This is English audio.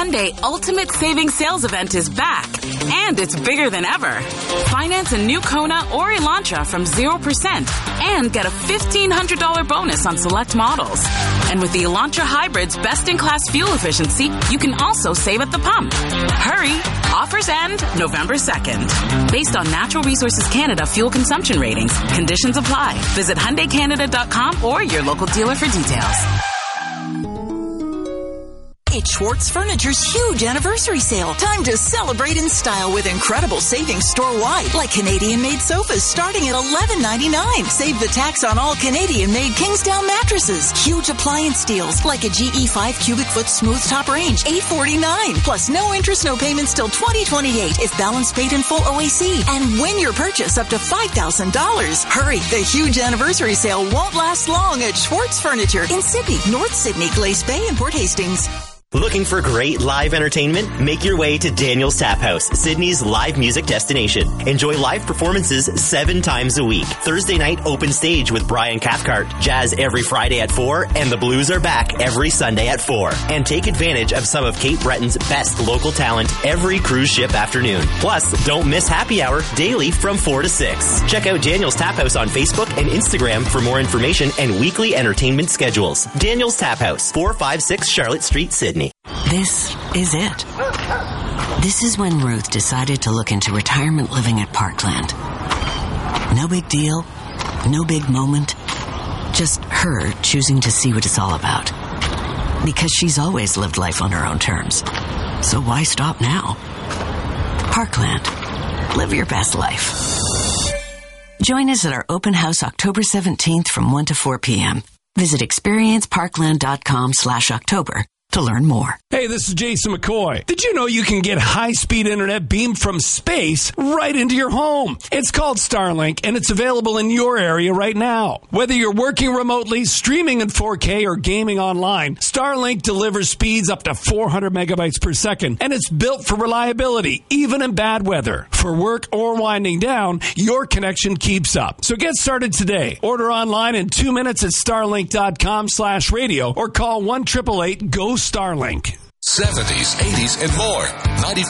Hyundai Ultimate Savings Sales Event is back, and it's bigger than ever. Finance a new Kona or Elantra from 0% and get a $1,500 bonus on select models. And with the Elantra Hybrid's best-in-class fuel efficiency, you can also save at the pump. Hurry! Offers end November 2nd. Based on Natural Resources Canada fuel consumption ratings, conditions apply. Visit HyundaiCanada.com or your local dealer for details. It's Schwartz Furniture's huge anniversary sale. Time to celebrate in style with incredible savings store-wide, like Canadian-made sofas starting at $11.99. Save the tax on all Canadian-made Kingsdown mattresses. Huge appliance deals, like a GE 5 cubic foot smooth top range, $849. Plus no interest, no payments till 2028 if balance paid in full OAC. And win your purchase up to $5,000. Hurry, the huge anniversary sale won't last long at Schwartz Furniture in Sydney, North Sydney, Glace Bay, and Port Hastings. Looking for great live entertainment? Make your way to Daniel's Tap House, Sydney's live music destination. Enjoy live performances 7 times a week. Thursday night open stage with Brian Cathcart. Jazz every Friday at 4, and the blues are back every Sunday at 4. And take advantage of some of Cape Breton's best local talent every cruise ship afternoon. Plus, don't miss happy hour daily from 4 to 6. Check out Daniel's Tap House on Facebook and Instagram for more information and weekly entertainment schedules. Daniel's Tap House, 456 Charlotte Street, Sydney. This is it. This is when Ruth decided to look into retirement living at Parkland. No big deal, no big moment, just her choosing to see what it's all about. Because she's always lived life on her own terms. So why stop now? Parkland. Live your best life. Join us at our open house October 17th from 1 to 4 p.m. Visit experienceparkland.com/October to learn more. Hey, this is Jason McCoy. Did you know you can get high-speed internet beamed from space right into your home? It's called Starlink, and it's available in your area right now. Whether you're working remotely, streaming in 4K, or gaming online, Starlink delivers speeds up to 400 megabytes per second, and it's built for reliability, even in bad weather. For work or winding down, your connection keeps up. So get started today. Order online in 2 minutes at starlink.com/radio or call 1-888-GO-STARLINK. 70s, 80s, and more.